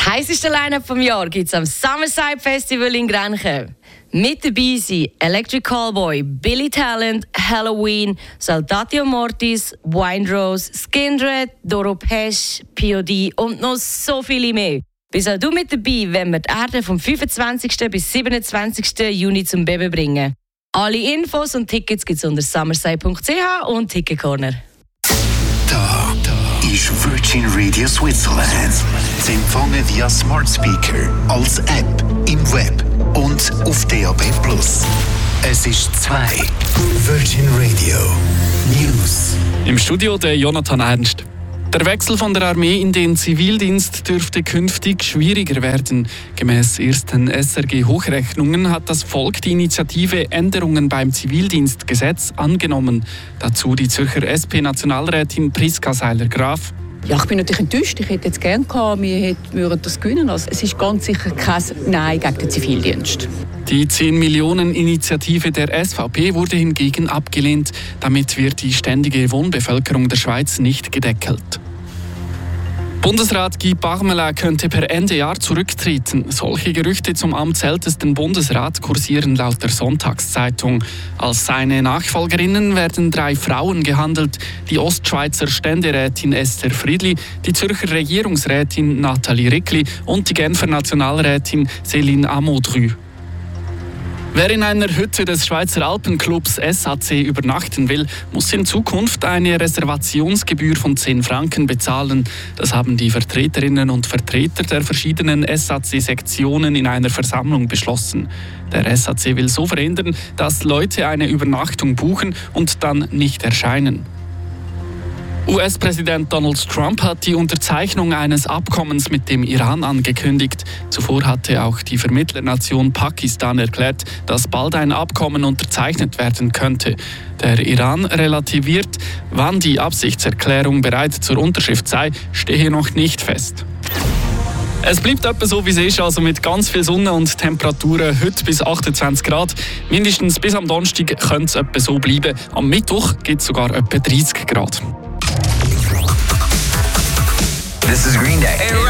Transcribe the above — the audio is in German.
Heisseste Line-Up vom Jahr gibt es am Summerside Festival in Grenchen. Mit dabei sind Electric Callboy, Billy Talent, Halloween, Saltatio Mortis, Windrose, Skindred, Doro Pesch, POD und noch so viele mehr. Bist auch du mit dabei, wenn wir die Erde vom 25. bis 27. Juni zum Baby bringen. Alle Infos und Tickets gibt es unter summerside.ch und Ticketcorner. Da ist Virgin Radio Switzerland. Sie empfangen via Smart Speaker, als App, im Web und auf DAB+. Es ist 2. Virgin Radio News. Im Studio der Jonathan Ernst. Der Wechsel von der Armee in den Zivildienst dürfte künftig schwieriger werden. Gemäss ersten SRG-Hochrechnungen hat das Volk die Initiative Änderungen beim Zivildienstgesetz angenommen. Dazu die Zürcher SP-Nationalrätin Priska Seiler-Graf. Ja, ich bin natürlich enttäuscht. Ich hätte jetzt gerne gehabt, wir würden das gewinnen. Also, es ist ganz sicher kein Nein gegen den Zivildienst. Die 10-Millionen-Initiative der SVP wurde hingegen abgelehnt. Damit wird die ständige Wohnbevölkerung der Schweiz nicht gedeckelt. Bundesrat Guy Parmelin könnte per Ende Jahr zurücktreten. Solche Gerüchte zum amtsältesten Bundesrat kursieren laut der Sonntagszeitung. Als seine Nachfolgerinnen werden 3 Frauen gehandelt: die Ostschweizer Ständerätin Esther Friedli, die Zürcher Regierungsrätin Nathalie Rickli und die Genfer Nationalrätin Céline Amodru. Wer in einer Hütte des Schweizer Alpenclubs SAC übernachten will, muss in Zukunft eine Reservationsgebühr von 10 Franken bezahlen. Das haben die Vertreterinnen und Vertreter der verschiedenen SAC-Sektionen in einer Versammlung beschlossen. Der SAC will so verhindern, dass Leute eine Übernachtung buchen und dann nicht erscheinen. US-Präsident Donald Trump hat die Unterzeichnung eines Abkommens mit dem Iran angekündigt. Zuvor hatte auch die Vermittlernation Pakistan erklärt, dass bald ein Abkommen unterzeichnet werden könnte. Der Iran relativiert, wann die Absichtserklärung bereit zur Unterschrift sei, stehe noch nicht fest. Es bleibt etwa so, wie es ist, also mit ganz viel Sonne und Temperaturen heute bis 28 Grad. Mindestens bis am Donnerstag könnte es etwa so bleiben. Am Mittwoch gibt es sogar etwa 30 Grad. This is Green Day.